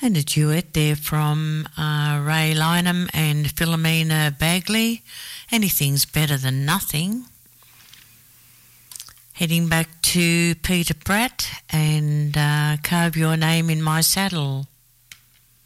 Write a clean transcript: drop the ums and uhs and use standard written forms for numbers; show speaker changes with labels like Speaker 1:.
Speaker 1: And a duet there from Ray Lynham and Philomena Bagley. Anything's Better Than Nothing. Heading back to Peter Pratt and Carve Your Name in My Saddle.